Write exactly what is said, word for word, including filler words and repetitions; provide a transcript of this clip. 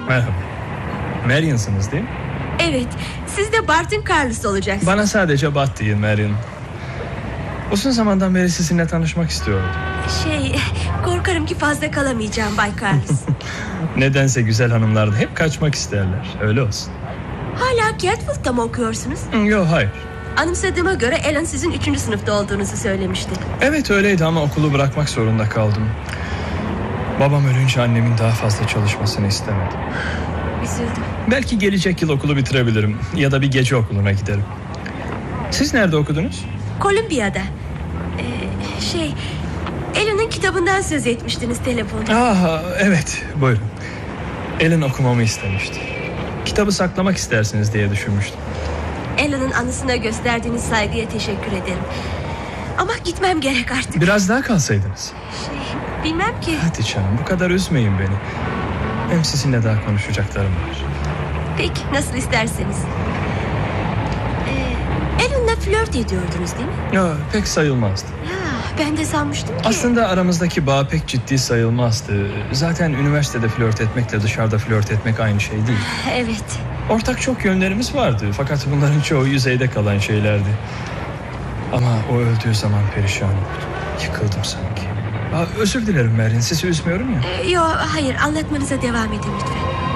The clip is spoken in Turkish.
Merhaba. Marian'sınız değil mi? Evet. Siz de Barton Carlos olacaksınız. Bana sadece Bat deyin Marian. Uzun zamandan beri sizinle tanışmak istiyordum. Şey, korkarım ki fazla kalamayacağım Bay Carlos. Nedense güzel hanımlar da hep kaçmak isterler. Öyle olsun. Hala Catfield'da mı okuyorsunuz? Yok, hayır. Anımsadığıma göre Alan sizin üçüncü sınıfta olduğunuzu söylemişti. Evet öyleydi ama okulu bırakmak zorunda kaldım. Babam ölünce annemin daha fazla çalışmasını istemedim. Üzüldüm. Belki gelecek yıl okulu bitirebilirim. Ya da bir gece okuluna giderim. Siz nerede okudunuz? Columbia'da. Ee, şey, Alan'ın kitabından söz etmiştiniz telefonda. Aa, evet buyurun. Alan okumamı istemişti. Kitabı saklamak istersiniz diye düşünmüştüm. Alan'ın anısına gösterdiğiniz saygıya teşekkür ederim. Ama gitmem gerek artık. Biraz daha kalsaydınız. Şey, bilmem ki. Hadi canım, bu kadar üzmeyin beni. Hem sizinle daha konuşacaklarım var. Peki, nasıl isterseniz. Ee, Alan'la flört ediyordunuz değil mi? Ya, pek sayılmazdı. Ya, ben de sanmıştım ki. Aslında aramızdaki bağ pek ciddi sayılmazdı. Zaten üniversitede flört etmekle dışarıda flört etmek aynı şey değil. Evet. Ortak çok yönlerimiz vardı. Fakat bunların çoğu yüzeyde kalan şeylerdi. Ama o öldüğü zaman perişan oldum. Yıkıldım sanki. Aa, özür dilerim Merin, sizi üzmüyorum ya. Ee, yok, hayır, anlatmanıza devam edin lütfen.